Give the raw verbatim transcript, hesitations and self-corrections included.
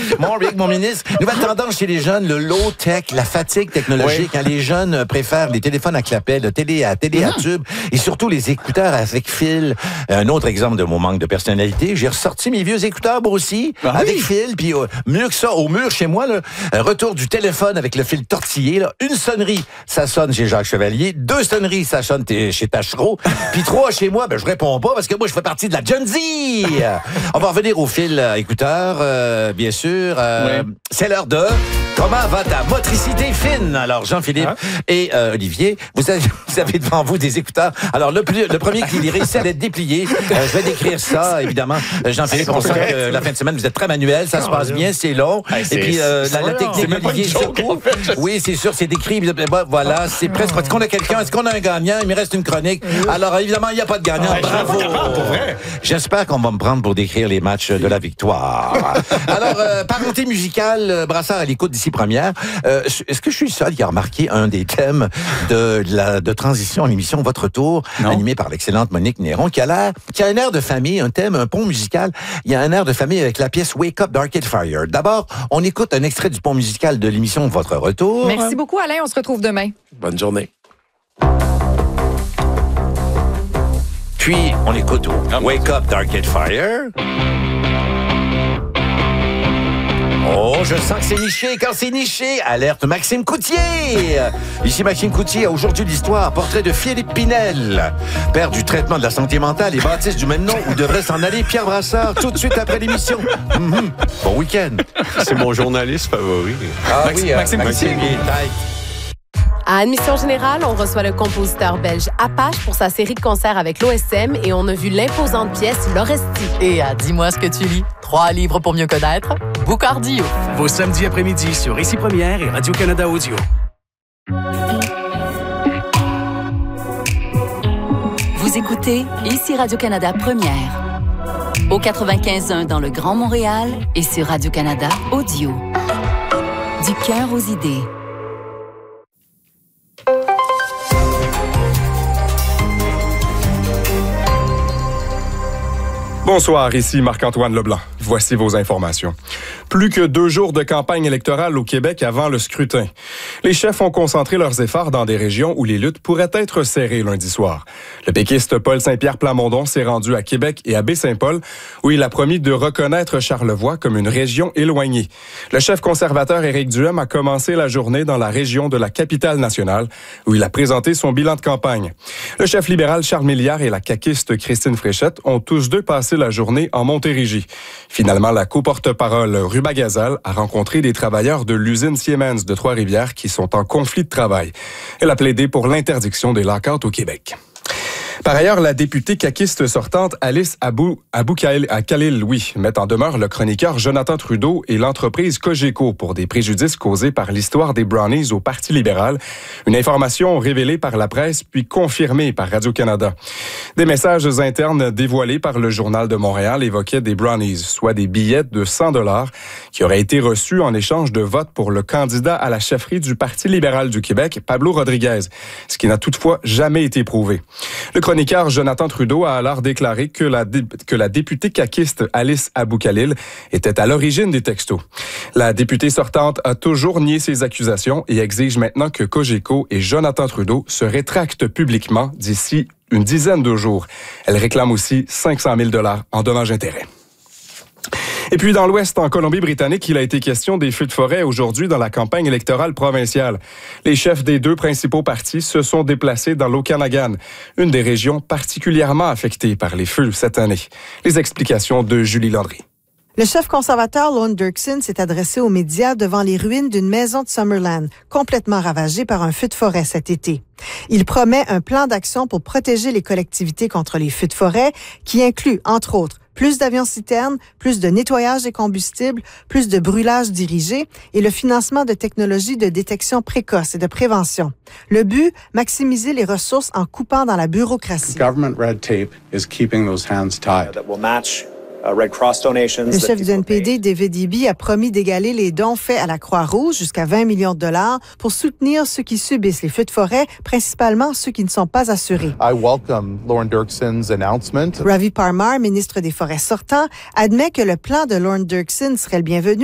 Mon Rick, mon ministre, nouvelle tendance chez les jeunes, le low-tech, la fatigue technologique. Oui. Hein, les jeunes préfèrent les téléphones à clapet, le télé à télé à tube et surtout les écouteurs avec fil. Un autre exemple de mon manque de personnalité, j'ai ressorti mes vieux écouteurs moi aussi, ah, avec oui. fil, puis euh, mieux que ça, au mur chez moi, là, un retour du téléphone avec le fil tortillé, là, une sonnerie, ça sonne chez Jacques Chevalier, deux sonneries, ça sonne t- chez Tachereau, puis trois chez moi, ben je réponds pas parce que moi je fais partie de la Gen Z. On va revenir au fil euh, écouteur, euh, bien sûr. Euh, oui. C'est l'heure de comment va ta motricité fine. Alors Jean-Philippe hein? et euh, Olivier, vous avez, vous avez devant vous des écouteurs. Alors le, plus, le premier qui réussit à l'être déplié, euh, je vais décrire ça évidemment. Jean-Philippe, on sent que la fin de semaine vous êtes très manuel, ça se passe bien, c'est long. Hey, c'est, et puis euh, la, la technique Olivier, surtout. Oui, c'est sûr, c'est décrit. Voilà, c'est presque. Est-ce qu'on a quelqu'un? Est-ce qu'on a un gagnant? Il me reste une chronique. Alors évidemment, il n'y a pas de gagnant. Ah, bravo. J'espère qu'on va me prendre pour décrire les matchs de la victoire. Alors, euh, parenté musicale, Brassard à l'écoute d'ici première. Euh, est-ce que je suis le seul qui a remarqué un des thèmes de, la, de transition à l'émission Votre Tour, non. animé par l'excellente Monique Néron, qui a l'air, qui a un air de famille, un thème, un pont musical. Il y a un air de famille avec la pièce Wake Up d'Arcade Fire. D'abord, on écoute un extrait du pont musical de l'émission Votre Retour. Merci beaucoup, Alain. On se retrouve demain. Bonne journée. Puis, on écoute Wake Up d'Arcade Fire. Oh, je sens que c'est niché. Quand c'est niché, alerte Maxime Coutier. Ici Maxime Coutier a aujourd'hui l'histoire. Portrait de Philippe Pinel, père du traitement de la santé mentale et bâtisse du même nom où devrait s'en aller Pierre Brassard tout de suite après l'émission. Mm-hmm. Bon week-end. C'est mon journaliste favori. Ah Maxime, oui, euh, Maxime, Maxime Coutier. À Admission Générale, on reçoit le compositeur belge Apache pour sa série de concerts avec l'O S M et on a vu l'imposante pièce L'Oresti. Et à Dis-moi ce que tu lis, trois livres pour mieux connaître, Boucardio. Vos samedis après-midi sur Ici Première et Radio-Canada Audio. Vous écoutez Ici Radio-Canada Première. Au quatre-vingt-quinze point un dans le Grand Montréal et sur Radio-Canada Audio. Du cœur aux idées. Bonsoir, ici Marc-Antoine Leblanc. Voici vos informations. Plus que deux jours de campagne électorale au Québec avant le scrutin. Les chefs ont concentré leurs efforts dans des régions où les luttes pourraient être serrées lundi soir. Le péquiste Paul Saint-Pierre Plamondon s'est rendu à Québec et à Baie-Saint-Paul, où il a promis de reconnaître Charlevoix comme une région éloignée. Le chef conservateur Éric Duhem a commencé la journée dans la région de la Capitale-Nationale, où il a présenté son bilan de campagne. Le chef libéral Charles Milliard et la caquiste Christine Fréchette ont tous deux passé la journée en Montérégie. Finalement, la co-porte-parole Ruba Gazal a rencontré des travailleurs de l'usine Siemens de Trois-Rivières qui sont en conflit de travail. Elle a plaidé pour l'interdiction des lock-outs au Québec. Par ailleurs, la députée caquiste sortante Alice Abou, Abou Khalil, oui, met en demeure le chroniqueur Jonathan Trudeau et l'entreprise Cogeco pour des préjudices causés par l'histoire des Brownies au Parti libéral. Une information révélée par la presse puis confirmée par Radio-Canada. Des messages internes dévoilés par le Journal de Montréal évoquaient des Brownies, soit des billets de cent dollars qui auraient été reçus en échange de votes pour le candidat à la chefferie du Parti libéral du Québec, Pablo Rodriguez, ce qui n'a toutefois jamais été prouvé. Le chroniqueur Jonathan Trudeau a alors déclaré que la, dé- que la députée caquiste Alice Abou Khalil était à l'origine des textos. La députée sortante a toujours nié ces accusations et exige maintenant que Cogeco et Jonathan Trudeau se rétractent publiquement d'ici une dizaine de jours. Elle réclame aussi cinq cent mille dollars en dommages-intérêts. Et puis dans l'Ouest, en Colombie-Britannique, il a été question des feux de forêt aujourd'hui dans la campagne électorale provinciale. Les chefs des deux principaux partis se sont déplacés dans l'Okanagan, une des régions particulièrement affectées par les feux cette année. Les explications de Julie Landry. Le chef conservateur Lorne Dirksen s'est adressé aux médias devant les ruines d'une maison de Summerland, complètement ravagée par un feu de forêt cet été. Il promet un plan d'action pour protéger les collectivités contre les feux de forêt, qui inclut, entre autres, plus d'avions-citernes, plus de nettoyage des combustibles, plus de brûlage dirigé et le financement de technologies de détection précoce et de prévention. Le but, maximiser les ressources en coupant dans la bureaucratie. Government red tape is keeping those hands tied. That will match Red Cross donations. Le chef du N P D, David Eby, a promis d'égaler les dons faits à la Croix-Rouge jusqu'à vingt millions de dollars pour soutenir ceux qui subissent les feux de forêt, principalement ceux qui ne sont pas assurés. I welcome Lorne Dirksen's announcement. Ravi Parmar, ministre des Forêts sortant, admet que le plan de Lorne Dirksen serait le bienvenu